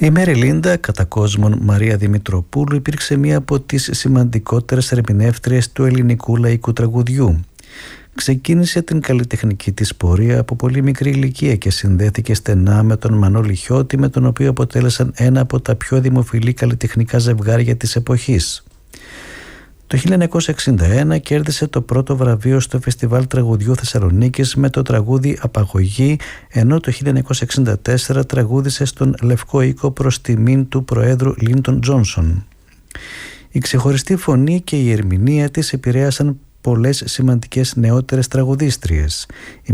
Η Μέρι Λίντα, κατά κόσμον Μαρία Δημητροπούλου, υπήρξε μία από τις σημαντικότερες ερμηνεύτριες του ελληνικού λαϊκού τραγουδιού. Ξεκίνησε την καλλιτεχνική της πορεία από πολύ μικρή ηλικία και συνδέθηκε στενά με τον Μανώλη Χιώτη, με τον οποίο αποτέλεσαν ένα από τα πιο δημοφιλή καλλιτεχνικά ζευγάρια της εποχής. Το 1961 κέρδισε το πρώτο βραβείο στο Φεστιβάλ Τραγουδιού Θεσσαλονίκης με το τραγούδι «Απαγωγή», ενώ το 1964 τραγούδισε στον Λευκό Οίκο προς τιμήν του Προέδρου Λίντον Τζόνσον. Η ξεχωριστή φωνή και η ερμηνεία της επηρέασαν πολλές σημαντικές νεότερες τραγουδίστριες.